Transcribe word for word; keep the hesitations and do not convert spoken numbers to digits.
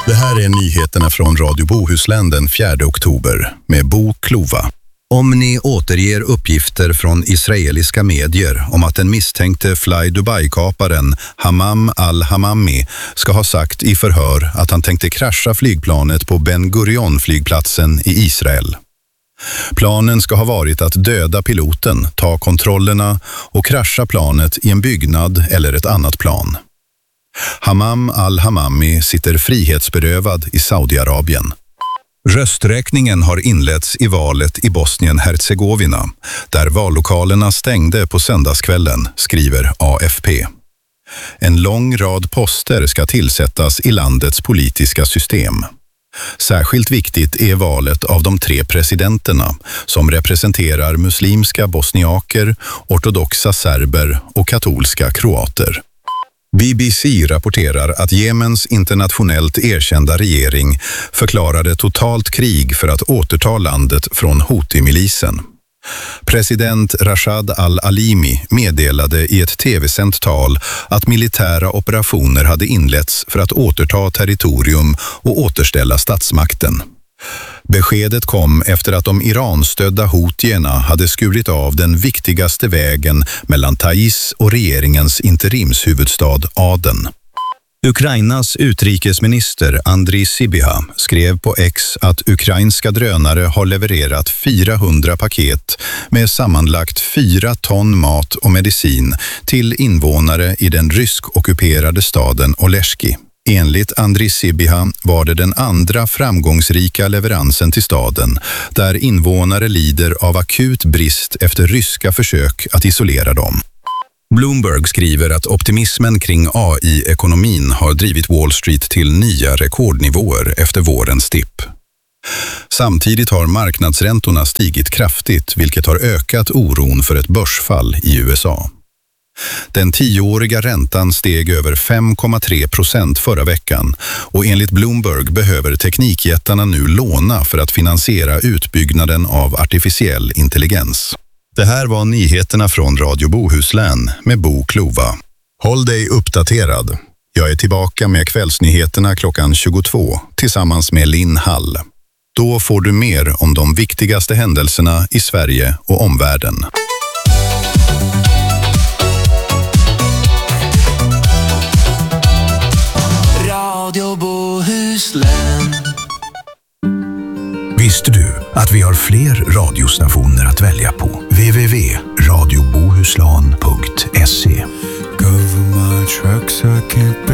Det här är nyheterna från Radio Bohuslän den fjärde oktober med Bo Klova. Omni återger uppgifter från israeliska medier om att den misstänkte Fly Dubai-kaparen Hammam al-Hammami ska ha sagt i förhör att han tänkte krascha flygplanet på Ben Gurion-flygplatsen i Israel. Planen ska ha varit att döda piloten, ta kontrollerna och krascha planet i en byggnad eller ett annat plan. Hammam al-Hammami sitter frihetsberövad i Saudiarabien. Rösträkningen har inletts i valet i Bosnien-Herzegovina, där vallokalerna stängde på söndagskvällen, skriver A F P. En lång rad poster ska tillsättas i landets politiska system. Särskilt viktigt är valet av de tre presidenterna som representerar muslimska bosniaker, ortodoxa serber och katolska kroater. B B C rapporterar att Jemens internationellt erkända regering förklarade totalt krig för att återta landet från Houthi-milisen. President Rashad al-Alimi meddelade i ett tv-sänt tal att militära operationer hade inletts för att återta territorium och återställa statsmakten. Beskedet kom efter att de Iran-stödda Houthierna hade skurit av den viktigaste vägen mellan Taiz och regeringens interimshuvudstad Aden. Ukrainas utrikesminister Andriy Sybiha skrev på X att ukrainska drönare har levererat fyrahundra paket med sammanlagt fyra ton mat och medicin till invånare i den rysk-ockuperade staden Oleshki. Enligt Andriy Sybiha var det den andra framgångsrika leveransen till staden, där invånare lider av akut brist efter ryska försök att isolera dem. Bloomberg skriver att optimismen kring A I-ekonomin har drivit Wall Street till nya rekordnivåer efter vårens dipp. Samtidigt har marknadsräntorna stigit kraftigt, vilket har ökat oron för ett börsfall i U S A. Den tioåriga räntan steg över fem komma tre procent förra veckan och enligt Bloomberg behöver teknikjättarna nu låna för att finansiera utbyggnaden av artificiell intelligens. Det här var nyheterna från Radio Bohuslän med Bo Klova. Håll dig uppdaterad. Jag är tillbaka med kvällsnyheterna klockan tjugotvå tillsammans med Linn Hall. Då får du mer om de viktigaste händelserna i Sverige och omvärlden. Radio Bohuslän. Visste du att vi har fler radiostationer att välja på? w w w punkt radio bohuslan punkt se